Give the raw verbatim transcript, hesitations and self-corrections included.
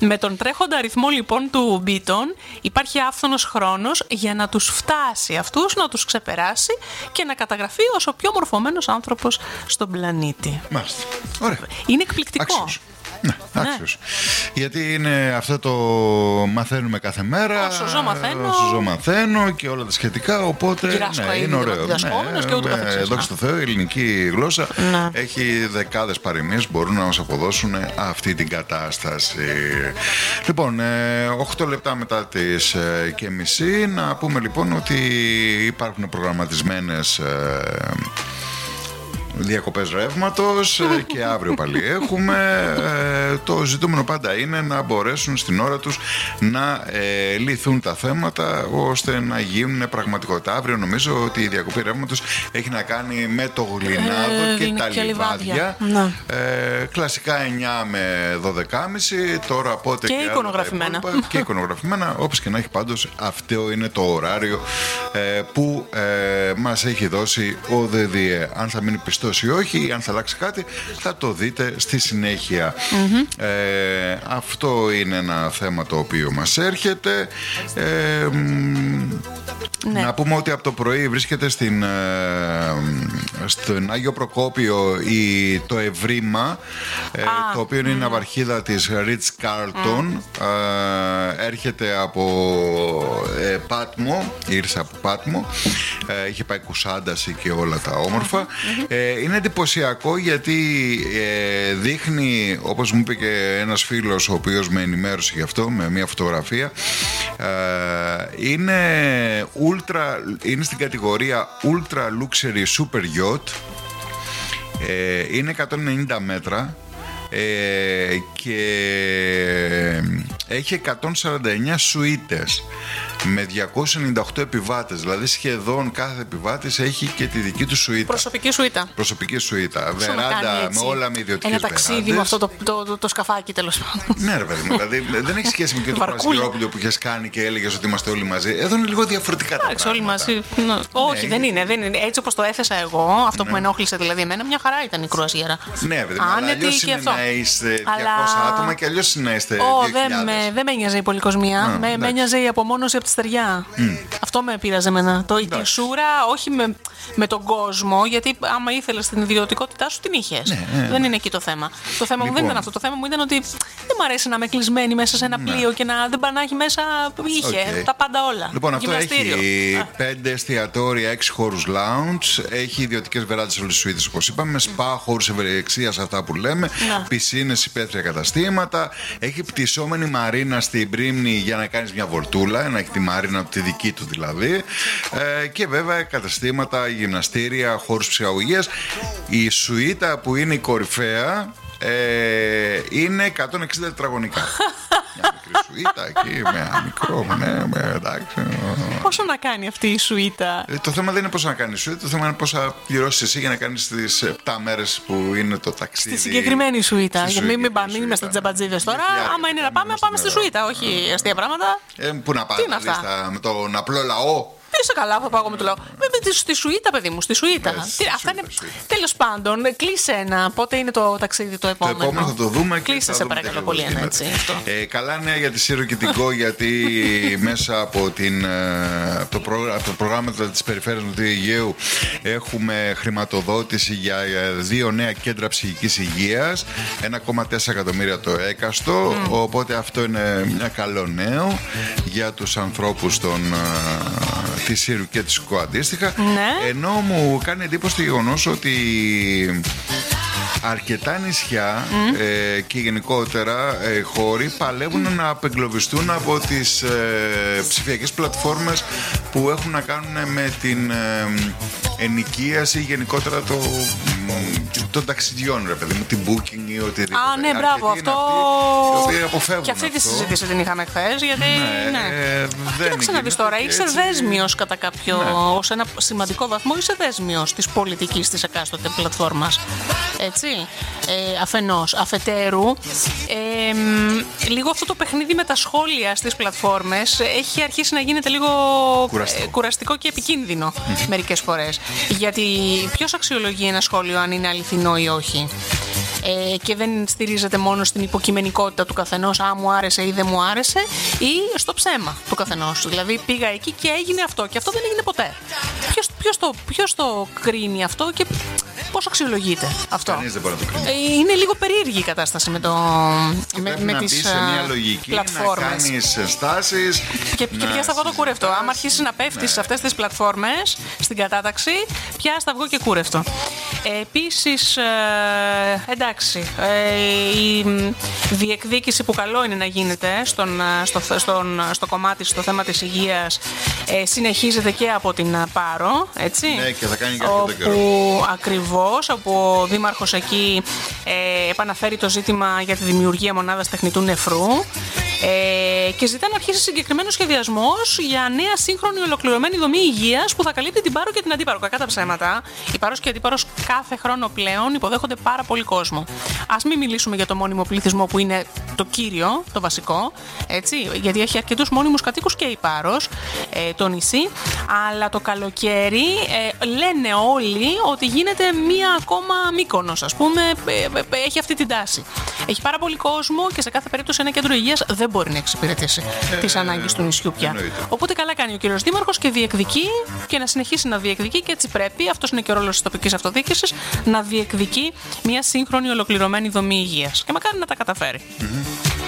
Με τον τρέχοντα αριθμό λοιπόν του μπίτων υπάρχει άφθονος χρόνος για να τους φτάσει αυτούς, να τους ξεπεράσει και να καταγραφεί ως ο πιο μορφωμένος άνθρωπος στον πλανήτη. Μάλιστα. Ωραία. Είναι εκπληκτικό. Άξιος. Ναι, άξιος. Ναι. Γιατί είναι αυτό το μαθαίνουμε κάθε μέρα. Όσο ζω μαθαίνω. Όσο ζω μαθαίνω και όλα τα σχετικά. Οπότε ναι, είναι ωραίο. Ναι, και ούτω καθεξής. Δόξα τω Θεώ, η ελληνική γλώσσα ναι. έχει δεκάδες παροιμίες που μπορούν να μας αποδώσουν αυτή την κατάσταση. Λοιπόν, οκτώ λεπτά μετά τις και μισή, να πούμε λοιπόν ότι υπάρχουν προγραμματισμένες διακοπές ρεύματος και αύριο πάλι έχουμε. Το ζητούμενο πάντα είναι να μπορέσουν στην ώρα τους να ε, λυθούν τα θέματα ώστε να γίνουν πραγματικότητα. Αύριο νομίζω ότι η διακοπή ρεύματος έχει να κάνει με το Γλινάδο ε, και τα και λιβάδια. Ε, κλασικά εννιά με δώδεκα και μισή. Τώρα πότε και, και εικονογραφημένα. Και εικονογραφημένα. Όπως και να έχει, πάντως αυτό είναι το ωράριο ε, που ε, μας έχει δώσει ο ΔΔΕ. Αν θα μείνει πιστό ή όχι, αν θα αλλάξει κάτι, θα το δείτε στη συνέχεια. Mm-hmm. Ε, αυτό είναι ένα θέμα το οποίο μας έρχεται. Ε, ναι. Να πούμε ότι από το πρωί βρίσκεται στην, ε, στον Άγιο Προκόπιο η, το Ευρήμα, ε, ah. το οποίο είναι η ναυαρχίδα της Ritz Carlton. Mm. Ε, έρχεται από ε, Πάτμο, ήρθε από Πάτμο, ε, είχε πάει Κουσάνταση και όλα τα όμορφα. Mm-hmm. Ε, είναι εντυπωσιακό γιατί ε, δείχνει, όπως μου είπε και ένας φίλος ο οποίος με ενημέρωσε γι' αυτό με μια φωτογραφία, ε, είναι, ultra, είναι στην κατηγορία Ultra Luxury Super Yacht, ε, είναι εκατόν ενενήντα μέτρα ε, και έχει εκατόν σαράντα εννιά σουίτες με διακόσιους ενενήντα οκτώ επιβάτες, δηλαδή σχεδόν κάθε επιβάτης έχει και τη δική του σουίτα. Προσωπική σουίτα. Προσωπική σουίτα. Βεράντα με όλα με ιδιωτικές ένα ταξίδι βεράντες. Με αυτό το, το, το, το σκαφάκι τέλος πάντων. Ναι, ρε παιδί μου, δηλαδή δεν έχει σχέση με το Παρασκευόπουλο που είχες κάνει και έλεγες ότι είμαστε όλοι μαζί. Εδώ είναι λίγο διαφορετικά τα πράγματα. Όλοι μαζί. No. Όχι, δεν είναι, δεν είναι. Έτσι όπως το έθεσα εγώ, αυτό που με ενόχλησε δηλαδή εμένα, μια χαρά ήταν η κρουαζιέρα. Ναι, παιδί μου, αλλά αλλιώς είναι να είστε διακόσια άτομα και αλλιώς είναι να είστε δύο χιλιάδες. Δεν με ένοιαζε η πολυκοσμία, με ένοιαζε η απομόνωση από τη στεριά. Mm. Αυτό με πείραζε εμένα. Το, η σούρα, όχι με, με τον κόσμο, γιατί άμα ήθελες την ιδιωτικότητά σου την είχες. Ναι, ναι, ναι. Δεν είναι εκεί το θέμα. Το θέμα λοιπόν. μου δεν ήταν αυτό. Το θέμα μου ήταν ότι δεν μου αρέσει να είμαι κλεισμένη μέσα σε ένα ναι. πλοίο και να δεν πάνε να έχει μέσα. Είχε okay. τα πάντα όλα. Λοιπόν, αυτό έχει πέντε εστιατόρια, έξι χώρους lounge, έχει ιδιωτικές βεράντες σε όλες τις σουίτες όπως είπαμε, σπα, χώρους ευεξίας, αυτά που λέμε, ναι. πισίνες, υπαίθρια καταστήματα, έχει πτυσσόμενη μαρίνα στην Πρίμνη για να κάνεις μια βολτούλα, να έχει τη μαρίνα τη δική του δηλαδή, ε, και βέβαια καταστήματα, γυμναστήρια, χώρους ψυχαγωγίας. Η σουίτα που είναι η κορυφαία ε, είναι εκατόν εξήντα τετραγωνικά. Μια μικρή σουίτα εκεί, με ένα μικρό, ναι, με, εντάξει. Πόσο να κάνει αυτή η σουίτα? Ε, το θέμα δεν είναι πόσο να κάνει η σουίτα, το θέμα είναι πόσο θα πληρώσεις εσύ για να κάνεις τις επτά μέρες που είναι το ταξίδι. Στη συγκεκριμένη σουίτα. Για μην είμαστε τζαμπατζίδες τώρα. Άμα είναι να πάμε, πάμε στη σουίτα, όχι αστεία πράγματα. Ε, πού να πάμε, δηλαδή, με τον απλό λαό. Είσαι καλά, θα πάω με το λαό. Βέβαια, στη σουίτα, παιδί μου, στη σουίτα. Τι, αυτά είναι. Τέλος πάντων, κλείσε ένα. Πότε είναι το ταξίδι το επόμενο? Το επόμενο θα το δούμε. Κλείσε, σε παρακαλώ πολύ, ένα έτσι. Ε, καλά νέα για τη Σύρο και την Κο, γιατί μέσα από, την, από το, πρόγραμμα, το πρόγραμμα της Περιφέρειας του Αιγαίου έχουμε χρηματοδότηση για δύο νέα κέντρα ψυχικής υγείας. ένα κόμμα τέσσερα εκατομμύρια το έκαστο. Mm. Οπότε αυτό είναι μια καλό νέο για τους ανθρώπους των. Τη Σύρου και της Κο αντίστοιχα. Ναι. Ενώ μου κάνει εντύπωση το γεγονός ότι αρκετά νησιά mm. ε, και γενικότερα ε, χώροι παλεύουν mm. να απεγκλωβιστούν από τις ε, ψηφιακές πλατφόρμες που έχουν να κάνουν με την ε, ενοικίαση, γενικότερα το, των ταξιδιών, ρε παιδί μου, την booking ή οτιδήποτε. Α, ναι, μπράβο, αυτό. Αυτοί και αυτή αυτό. Τη συζήτηση την είχαμε χθες, γιατί. Ναι, ναι. Ε, δεν Κοίταξε να δεις τώρα, είσαι έτσι... δέσμιος κατά κάποιο, ναι. ως ένα σημαντικό βαθμό, είσαι δέσμιος της πολιτικής της εκάστοτε πλατφόρμας. Έτσι. Ε, αφενός. Αφετέρου, ε, λίγο αυτό το παιχνίδι με τα σχόλια στις πλατφόρμες έχει αρχίσει να γίνεται λίγο κουραστικό, ε, κουραστικό και επικίνδυνο mm. μερικές φορές. Γιατί ποιος αξιολογεί ένα σχόλιο αν είναι αληθινό ή όχι? ε, και δεν στηρίζεται μόνο στην υποκειμενικότητα του καθενός, α, μου άρεσε ή δεν μου άρεσε, ή στο ψέμα του καθενός. Δηλαδή πήγα εκεί και έγινε αυτό και αυτό δεν έγινε ποτέ. Ποιος, ποιος, το, ποιος το κρίνει αυτό και πώς αξιολογείται αυτό? Κανείς δεν μπορεί να το κρίνει. Είναι λίγο περίεργη η κατάσταση με, το, με, με να τις μπεις σε μια λογική, πλατφόρμες. Να κάνεις στάσεις. Και, και πια στα βγω το κούρευτο. Άμα αρχίσεις να πέφτεις ναι. σε αυτές τις πλατφόρμες, στην κατάταξη, πια στα βγω και κούρευτο. Ε, επίσης, ε, εντάξει, ε, η διεκδίκηση που καλό είναι να γίνεται στον, στο, στον, στο κομμάτι, στο θέμα της υγείας, ε, συνεχίζεται και από την Πάρο, έτσι. Ναι, και θα κάνει και αυτό το καιρό. Ακριβώς, όπου ο Δήμαρχος εκεί ε, επαναφέρει το ζήτημα για τη δημιουργία μονάδας τεχνητού νεφρού ε, και ζητά να αρχίσει συγκεκριμένος σχεδιασμός για νέα σύγχρονη ολοκληρωμένη δομή υγείας που θα καλύπτει την Πάρο και την Αντίπαρο. Κακά τα ψέματα, η Πάρος και η Αντίπαρος κάθε χρόνο πλέον υποδέχονται πάρα πολύ κόσμο. Ας μην μιλήσουμε για το μόνιμο πληθυσμό που είναι το κύριο, το βασικό, έτσι, γιατί έχει αρκετούς μόνιμους κατοίκους και η Πάρος, ε, το νησί, αλλά το καλοκαίρι ε, λένε όλοι ότι γίνεται μία ακόμα Μύκονος, ας πούμε, ε, ε, έχει αυτή την τάση. Έχει πάρα πολύ κόσμο και σε κάθε περίπτωση ένα κέντρο υγείας δεν μπορεί να εξυπηρετήσει ε, τις ανάγκες του νησιού πια. Εννοείται. Οπότε καλά κάνει ο κύριος Δήμαρχος και διεκδικεί και να συνεχίσει να διεκδικεί και έτσι πρέπει, αυτός είναι και ο ρόλος της τοπικής αυτοδιοίκησης, να διεκδικεί μια σύγχρονη ολοκληρωμένη δομή υγείας. Και μακάρι να τα καταφέρει. Mm-hmm.